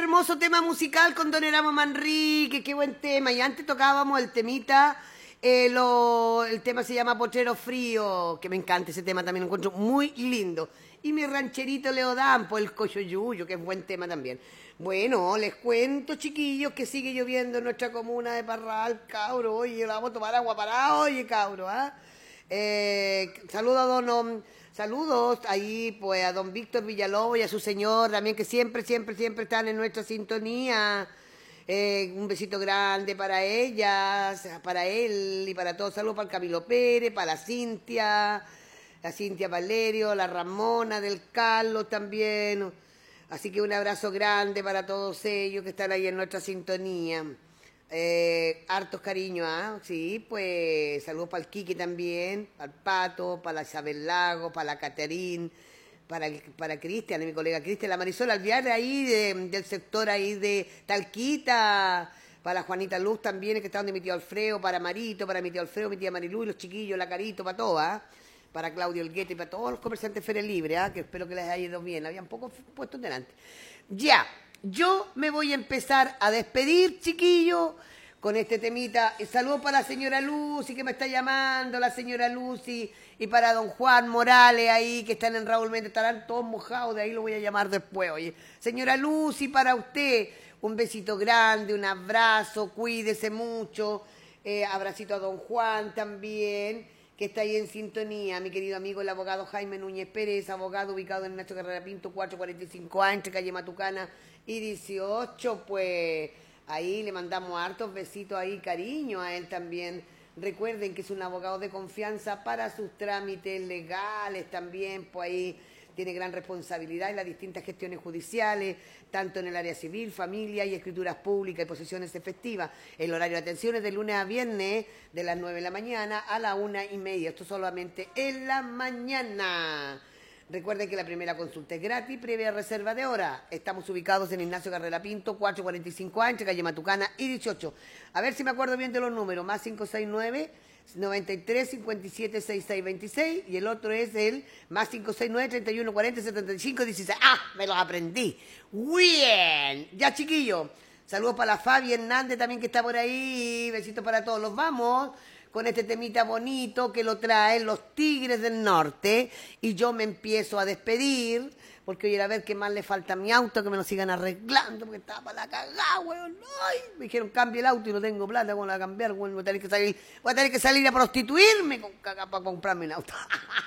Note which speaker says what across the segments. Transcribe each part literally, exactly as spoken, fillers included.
Speaker 1: hermoso tema musical con Don Eramo Manrique, qué buen tema. Y antes tocábamos el temita, eh, lo, el tema se llama Potrero Frío, que me encanta ese tema también, lo encuentro muy lindo. Y mi rancherito Leodampo, el Coyoyuyo, que es buen tema también. Bueno, les cuento, chiquillos, que sigue lloviendo en nuestra comuna de Parral, cabro. Oye, la vamos a tomar agua para, oye, cabro, ¿ah? Eh, saludo a don... Saludos ahí pues a don Víctor Villalobos y a su señor también, que siempre, siempre, siempre están en nuestra sintonía. Eh, un besito grande para ellas, para él y para todos. Saludos para el Camilo Pérez, para la Cintia, la Cintia Valerio, la Ramona del Carlos también. Así que un abrazo grande para todos ellos que están ahí en nuestra sintonía. Eh, hartos cariños, ¿ah? ¿eh? Sí, pues saludos para el Quique también, para el Pato, para la Isabel Lago, para la Caterín, para, para Cristian, mi colega Cristian, la Marisol Alviar ahí de, del sector ahí de Talquita, para la Juanita Luz también, que está donde mi tío Alfredo, para Marito, para mi tío Alfredo, mi tía Marilú y los chiquillos, la Carito, para todos, ¿ah? ¿eh? Para Claudio Elguete y para todos los comerciantes Feria Libre, ¿ah? ¿eh? Que espero que les haya ido bien, habían pocos puestos delante. Ya. Yo me voy a empezar a despedir, chiquillo, con este temita. Saludos para la señora Lucy, que me está llamando, la señora Lucy, y para don Juan Morales ahí, que están en Raúl Méndez, estarán todos mojados, de ahí lo voy a llamar después, oye. Señora Lucy, para usted, un besito grande, un abrazo, cuídese mucho, eh, abracito a don Juan también, que está ahí en sintonía, mi querido amigo el abogado Jaime Núñez Pérez, abogado ubicado en Ernesto Carrera Pinto, cuatrocientos cuarenta y cinco A, entre calle Matucana y dieciocho, pues ahí le mandamos hartos besitos ahí, cariño a él también. Recuerden que es un abogado de confianza para sus trámites legales también, pues ahí tiene gran responsabilidad en las distintas gestiones judiciales, tanto en el área civil, familia y escrituras públicas y posesiones efectivas. El horario de atención es de lunes a viernes, de las nueve de la mañana a la una y media. Esto solamente en la mañana. Recuerden que la primera consulta es gratis, previa reserva de hora. Estamos ubicados en Ignacio Carrera Pinto, cuatrocientos cuarenta y cinco A, entre calle Matucana y dieciocho. A ver si me acuerdo bien de los números. Más cinco seis nueve, noventa y tres, cincuenta y siete, sesenta y seis veintiséis. Y el otro es el más cinco seis nueve, treinta y uno, cuarenta, setenta y cinco dieciséis. ¡Ah! Me los aprendí. ¡Bien! Ya, chiquillos. Saludos para la Fabi Hernández también, que está por ahí. Besitos para todos. Los vamos con este temita bonito que lo traen los Tigres del Norte, y yo me empiezo a despedir, porque oye, a ver qué más le falta a mi auto, que me lo sigan arreglando, porque estaba para la cagada, weón. Ay, me dijeron cambie el auto y no tengo plata, ¿cómo la voy a cambiar, weón? Voy a tener que salir, voy a tener que salir a prostituirme con caga para comprarme un auto.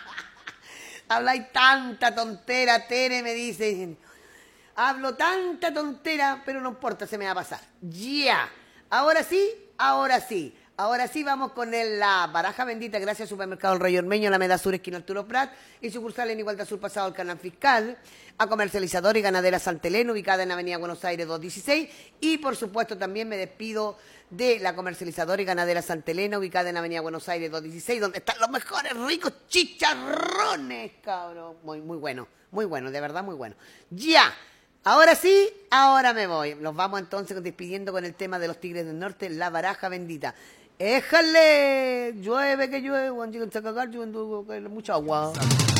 Speaker 1: Habláis tanta tontera, Tere, me dicen. Hablo tanta tontera, pero no importa, se me va a pasar. Ya. Yeah. Ahora sí, ahora sí. Ahora sí vamos con el, la baraja bendita, gracias al Supermercado El Rey Ormeño, la Meda Sur, esquina Arturo Prat, y sucursal en Igualdad Sur, pasado al Canal Fiscal, a Comercializador y Ganadera Santa Elena, ubicada en Avenida Buenos Aires doscientos dieciséis, y por supuesto también me despido de la Comercializadora y Ganadera Santa Elena, ubicada en Avenida Buenos Aires doscientos dieciséis, donde están los mejores ricos chicharrones, cabrón. Muy, muy bueno, muy bueno, de verdad muy bueno. Ya. Ahora sí, ahora me voy. Nos vamos entonces despidiendo con el tema de los Tigres del Norte, la baraja bendita. ¡Éjale! Llueve que llueve, cuando llega a cagar, llueve mucha agua.